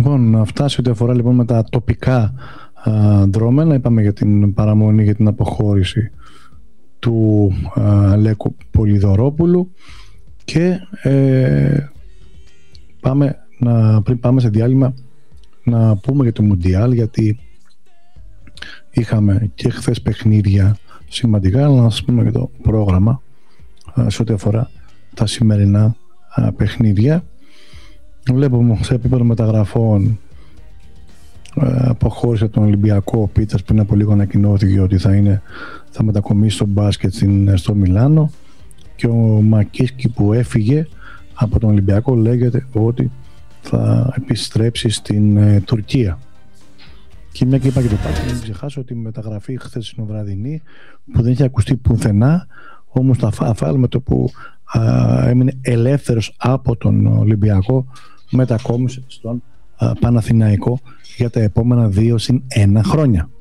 Λοιπόν, αυτά σε ό,τι αφορά λοιπόν με τα τοπικά δρόμενα. Είπαμε για την παραμονή, για την αποχώρηση του Λέκο Πολυδωρόπουλου και πριν πάμε σε διάλειμμα να πούμε για το Μουντιάλ, γιατί είχαμε και χθες παιχνίδια σημαντικά, αλλά να σας πούμε για το πρόγραμμα σε ό,τι αφορά τα σημερινά παιχνίδια. Βλέπουμε σε επίπεδο μεταγραφών αποχώρησε από τον Ολυμπιακό ο Πίτσας. Πριν από λίγο ανακοινώθηκε ότι θα μετακομίσει στο μπάσκετ στο Μιλάνο, και ο Μακίσκι που έφυγε από τον Ολυμπιακό λέγεται ότι θα επιστρέψει στην Τουρκία. Και μια και είπα και το πάσκετ, μην ξεχάσω ότι η μεταγραφή χθεσινοβραδινή που δεν είχε ακουστεί πουθενά, όμως το Αφάλ με το που έμεινε ελεύθερος από τον Ολυμπιακό μετακόμισε στον Παναθηναϊκό για τα επόμενα 2+1 χρόνια.